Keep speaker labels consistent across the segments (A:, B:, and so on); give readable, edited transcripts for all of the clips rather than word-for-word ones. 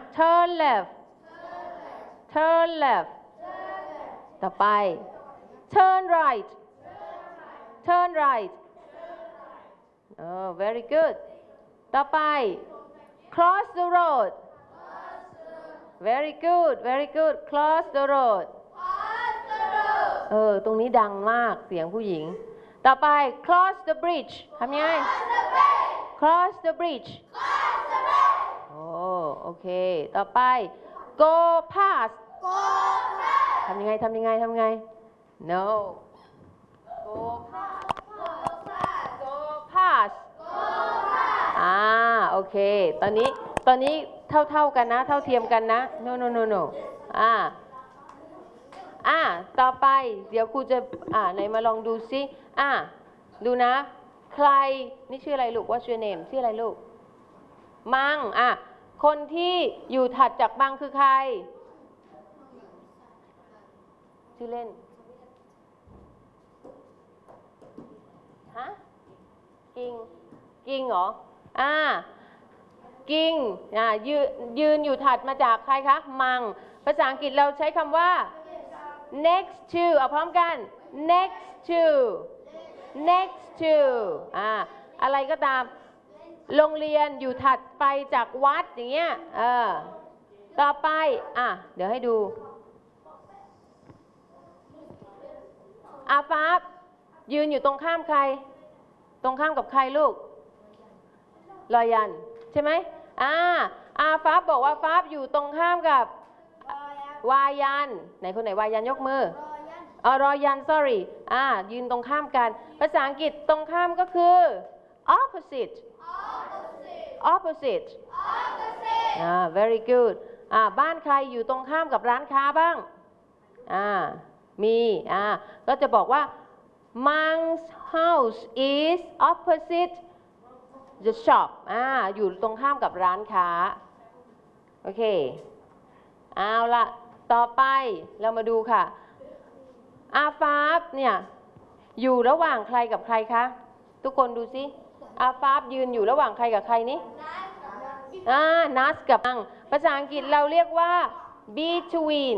A: turn left turn left ต่อไป turn right turn right very good ต่อไป cross the road very good very good cross the road ตรงนี้ดังมากเสียงผู้หญิงต่อไป cross the bridge ทำยังไง cross the bridge โอเคต่อไป go past ทำยังไงทำยังไงทำยังไง no go past go past โอเคตอนนี้เท่ากันนะเท่าเทียมกันนะ no no no no ต่อไปเดี๋ยวครูจะไหนมาลองดูซิดูนะใครนี่ชื่ออะไรลูก What's your name ชื่ออะไรลูกมังคนที่อยู่ถัดจากมังคือใครชื่อเล่นฮะกิงเหรอกิงยืนอยู่ถัดมาจากใครคะมังภาษาอังกฤษเราใช้คำว่า next to เอาพร้อมกัน next to next to อะไรก็ตามโรงเรียนอยู่ถัดไปจากวัดอย่างเงี้ยต่อไปเดี๋ยวให้ดูฟ้ายืนอยู่ตรงข้ามใครตรงข้ามกับใครลูกรอยันใช่ไหมฟ้าบอกว่าฟ้าอยู่ตรงข้ามกับวายันไหนคนไหนวายันยกมือรอยัน sorry ยืนตรงข้ามกันภาษาอังกฤษตรงข้ามก็คือ opposite very good บ้านใครอยู่ตรงข้ามกับร้านค้าบ้างมีก็จะบอกว่า Mang's house is opposite the shop อยู่ตรงข้ามกับร้านค้าโอเคเอาละต่อไปเรามาดูค่ะฟ้าเนี่ยอยู่ระหว่างใครกับใครคะทุกคนดูสิฟ้ายืนอยู่ระหว่างใครกับใครนี่นัสกับมังภาษาอังกฤษเราเรียกว่า between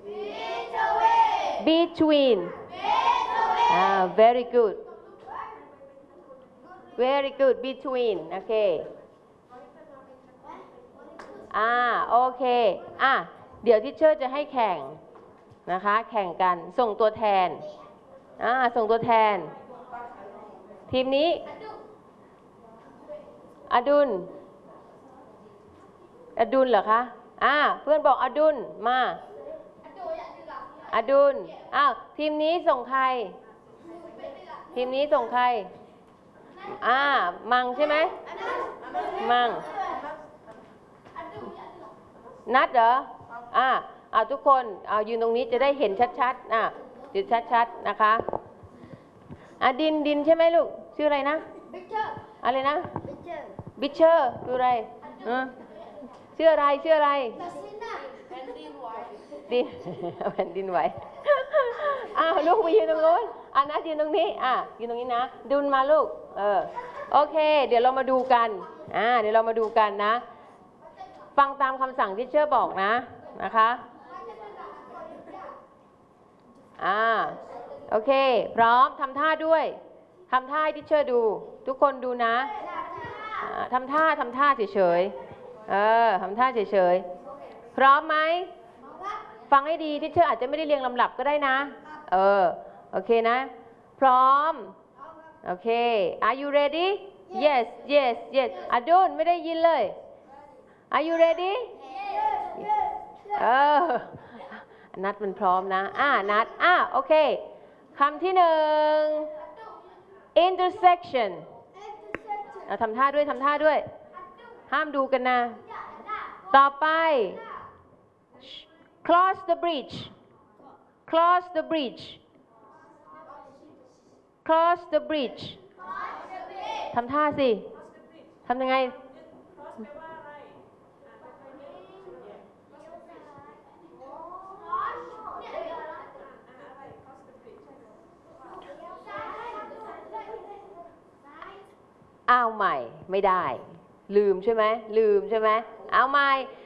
A: very good very good between โอเคโอเคเดี๋ยวทิเชอร์จะให้แข่งนะคะแข่งกันส่งตัวแทนส่งตัวแทนทีมนี้อดุลเหรอคะเพื่อนบอกอดุลมาอดุลทีมนี้ส่งใครทีมนี้ส่งใครมังใช่ไหมมังนัดเหรอทุกคนยืนตรงนี้จะได้เห็นชัดๆจุดชัดๆนะคะดินใช่ไหมลูกชื่ออะไรนะอะไรนะบิชเชอร์คืออะไรชื่ออะไรแผ่นดินไหวลูกไปยืนตรงนู้นนัดยืนตรงนี้ยืนตรงนี้นะดุลมาลูกโอเคเดี๋ยวเรามาดูกันนะฟังตามคำสั่งที่เชื่อบอกนะคะโอเคพร้อมทำท่าด้วยทำท่าที่เชื่อดูทุกคนดูนะทำท่าเฉยๆทำท่าเฉยๆพร้อมไหมฟังให้ดีที่เชื่ออาจจะไม่ได้เรียงลำดับก็ได้นะโอเคนะพร้อมโอเค Are you ready Yesอดุลไม่ได้ยินเลย Are you readyนัดมันพร้อมนะนัดโอเคคำที่หนึ่ง intersection ทำท่าด้วยห้ามดูกันนะต่อไป cross the bridge ทำท่าสิทำยังไงใหม่ไม่ได้ลืมใช่ไหมเอาใหม่